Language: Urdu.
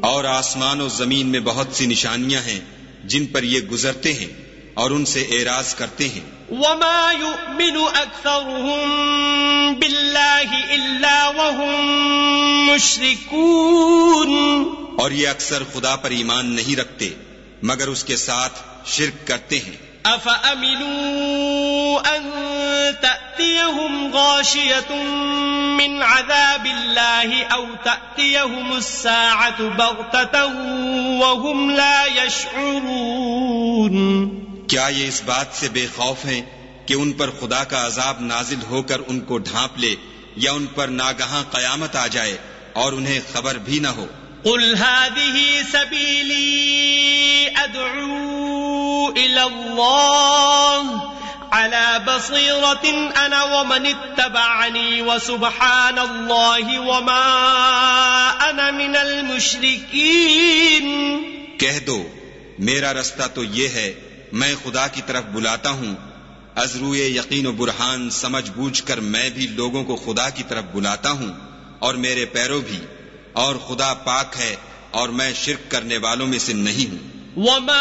اور آسمان و زمین میں بہت سی نشانیاں ہیں جن پر یہ گزرتے ہیں اور ان سے اعراض کرتے ہیں. وما يؤمن أكثرهم بالله إلا وهم مشركون. اور یہ اکثر خدا پر ایمان نہیں رکھتے مگر اس کے ساتھ شرک کرتے ہیں. أفأمنوا أن تأتيهم غاشية من عذاب الله أو تأتيهم الساعة بغتة وهم لا يشعرون. کیا یہ اس بات سے بے خوف ہیں کہ ان پر خدا کا عذاب نازل ہو کر ان کو ڈھانپ لے یا ان پر ناگہاں قیامت آ جائے اور انہیں خبر بھی نہ ہو؟ قل هذه سبيلي أدعو إلى الله على بصيرة أنا ومن اتبعني وسبحان الله وما أنا من المشركين. کہہ دو میرا رستہ تو یہ ہے، میں خدا کی طرف بلاتا ہوں، از روئے یقین و برہان سمجھ بوجھ کر میں بھی لوگوں کو خدا کی طرف بلاتا ہوں اور میرے پیرو بھی، اور خدا پاک ہے اور میں شرک کرنے والوں میں سے نہیں ہوں. وما